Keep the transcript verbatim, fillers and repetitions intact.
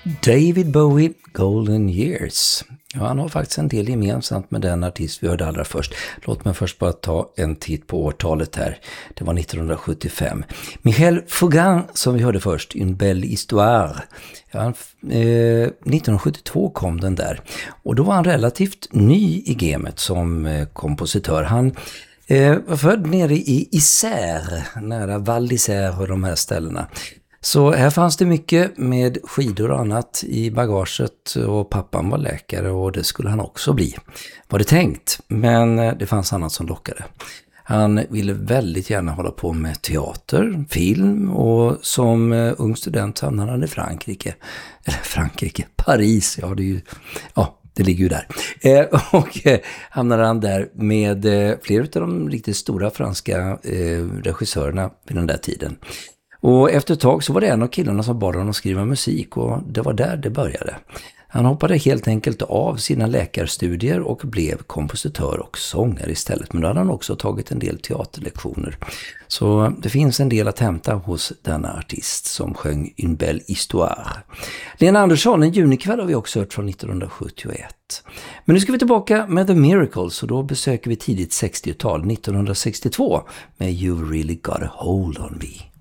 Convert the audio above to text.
David Bowie, Golden Years. Ja, han har faktiskt en del gemensamt med den artist vi hörde allra först. Låt mig först bara ta en titt på årtalet här. Det var nittonhundrasjuttiofem. Michel Fugain, som vi hörde först, Une belle histoire. Ja, eh, nittonhundrasjuttiotvå kom den där. Och då var han relativt ny i gamet som eh, kompositör. Han eh, var född nere i Isère, nära Val d'Isère och de här ställena. Så här fanns det mycket med skidor och annat i bagaget, och pappan var läkare och det skulle han också bli. Var det tänkt, men det fanns annat som lockade. Han ville väldigt gärna hålla på med teater, film, och som ung student hamnade han i Frankrike. Eller Frankrike, Paris, ja det är ju... Ja. Det ligger ju där. Eh, och eh, hamnade han där med eh, flera av de riktigt stora franska eh, regissörerna vid den där tiden. Och efter ett tag så var det en av killarna som bad honom att skriva musik, och det var där det började. Han hoppade helt enkelt av sina läkarstudier och blev kompositör och sångare istället. Men då hade han också tagit en del teaterlektioner. Så det finns en del att hämta hos denna artist som sjöng Une belle histoire. Lena Andersson, En junikväll, har vi också hört från nittonhundrasjuttioett. Men nu ska vi tillbaka med The Miracles, och då besöker vi tidigt sextiotal, nittonhundrasextiotvå, med You've Really Got a Hold on Me.